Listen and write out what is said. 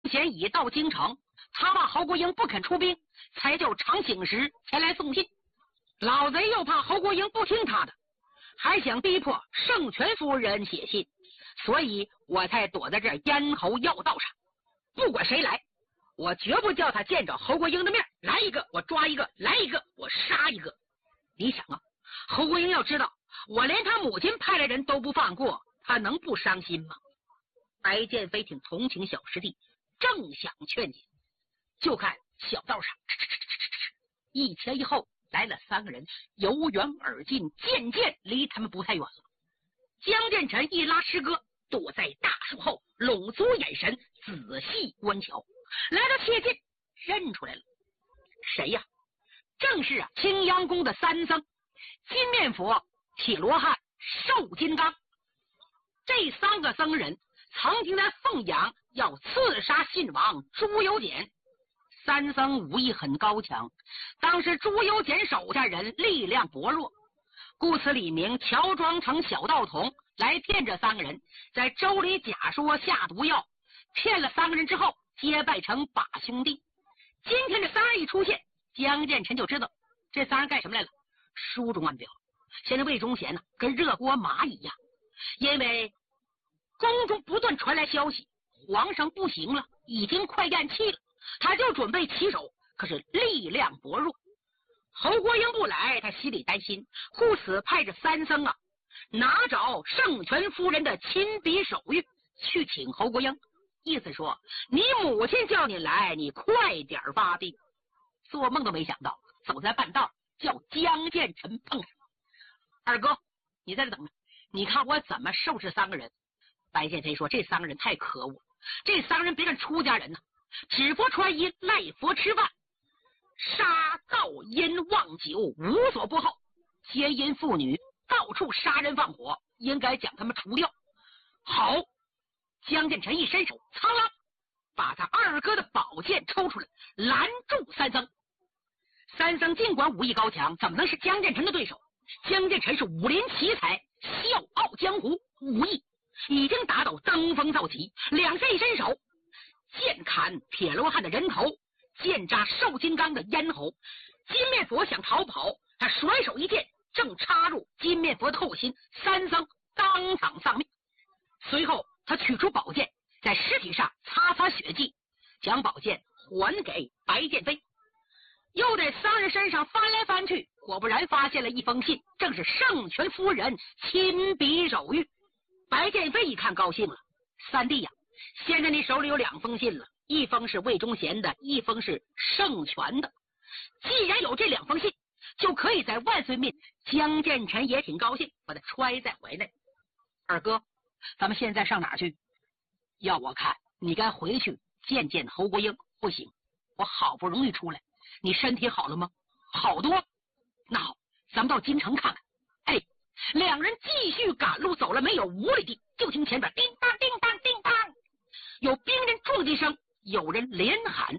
贤已到京城，他怕侯国英不肯出兵，才叫常醒时前来送信。老贼又怕侯国英不听他的，还想逼迫圣权夫人写信，所以我才躲在这咽喉要道上。不管谁来，我绝不叫他见着侯国英的面，来一个我抓一个，来一个我杀一个。你想啊，侯国英要知道我连他母亲派来人都不放过，他能不伤心吗？白剑飞挺同情小师弟，正想劝解，就看小道上一前一后来了3个人，由远而近，渐渐离他们不太远了。江建成一拉师哥，躲在大树后，拢足眼神，仔细观瞧，来到切近，认出来了。谁呀？正是青阳宫的3僧，金面佛、铁罗汉、瘦金刚。这3个僧人曾经在凤阳要刺杀信王朱由检。3僧武艺很高强，当时朱由检手下人力量薄弱，故此李明乔装成小道童来骗这3个人，在州里假说下毒药，骗了3个人之后结拜成把兄弟。今天这3人一出现，江建成就知道这3人干什么来了，书中暗表。现在魏忠贤跟热锅蚂蚁一样，因为宫中不断传来消息，皇上不行了，已经快咽气了，他就准备起手，可是力量薄弱。侯国英不来，他心里担心，故此派着3僧拿找圣权夫人的亲笔手谕去请侯国英，意思说你母亲叫你来，你快点发兵。做梦都没想到，走在半道叫江建成碰上。二哥，你在这等着，你看我怎么收拾3个人。白剑飞说，这3个人太可恶了，这3个人别看出家人只佛传衣，赖佛吃饭，杀盗淫妄酒无所不好，奸淫妇女，到处杀人放火，应该将他们除掉。好，江建成一伸手，苍啷把他二哥的宝剑抽出来，拦住3僧。3僧尽管武艺高强，怎么能是江建成的对手？江建成是武林奇才，笑傲江湖，武艺已经达到登峰造极，两身一伸手，剑砍铁罗汉的人头，剑扎瘦金刚的咽喉。金面佛想逃跑，他甩手一剑，正插入金面佛的后心，3僧当场丧命。随后他取出宝剑，在尸体上擦擦血迹，将宝剑还给白剑飞。又在3人身上翻来翻去，果不然发现了一封信，正是圣权夫人亲笔手谕。白剑飞一看高兴了，三弟呀，现在你手里有2封信了，一封是魏忠贤的，一封是圣权的。既然有这2封信，就可以在万岁面。江建成也挺高兴，把他揣在怀内。二哥，咱们现在上哪儿去？要我看，你该回去见见侯国英。不行，我好不容易出来，你身体好了吗？好多。那好，咱们到京城看看。哎，2人继续赶路，走了没有5里地，就听前边叮当叮当叮当，有兵人撞击声，有人连喊